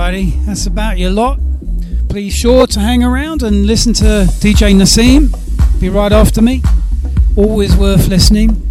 everybody. That's about your lot. Be sure to hang around and listen to DJ Naseem. Be right after me. Always worth listening.